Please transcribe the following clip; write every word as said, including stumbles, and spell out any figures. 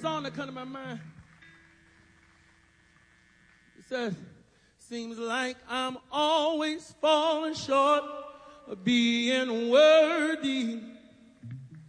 song that come to my mind. It says, seems like I'm always falling short of being worthy.